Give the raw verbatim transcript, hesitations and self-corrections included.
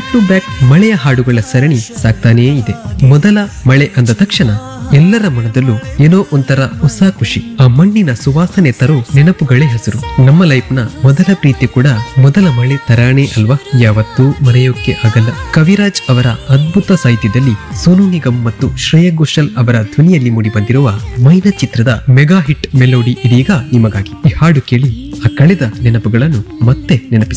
Back to back ಮಳೆಯ ಹಾಡುಗಳ ಸರಣಿ ಸಾಕ್ತಾನೇ ಇದೆ. ಮೊದಲ ಮಳೆ ಅಂದ ತಕ್ಷಣ ಎಲ್ಲರ ಮನದಲ್ಲೂ ಏನೋ ಒಂಥರ ಹೊಸ ಖುಷಿ. ಆ ಮಣ್ಣಿನ ಸುವಾಸನೆ ತರೋ ನೆನಪುಗಳೇ ಹೆಸರು. ನಮ್ಮ ಲೈಫ್ ನ ಮೊದಲ ಪ್ರೀತಿ ಕೂಡ ಮೊದಲ ಮಳೆ ತರಾಣೆ ಅಲ್ವಾ? ಯಾವತ್ತೂ ಮರೆಯೋಕೆ ಆಗಲ್ಲ. ಕವಿರಾಜ್ ಅವರ ಅದ್ಭುತ ಸಾಹಿತ್ಯದಲ್ಲಿ ಸೋನು ನಿಗಮ್ ಮತ್ತು ಶ್ರೇಯಾ ಘೋಷಾಲ್ ಅವರ ಧ್ವನಿಯಲ್ಲಿ ಮೂಡಿ ಬಂದಿರುವ ಮೈನಾ ಚಿತ್ರದ ಮೆಗಾ ಹಿಟ್ ಮೆಲೋಡಿ ಇದೀಗ ನಿಮಗಾಗಿ. ಈ ಹಾಡು ಕೇಳಿ ಆ ಕಳೆದ ನೆನಪುಗಳನ್ನು ಮತ್ತೆ ನೆನಪಿಸಿ.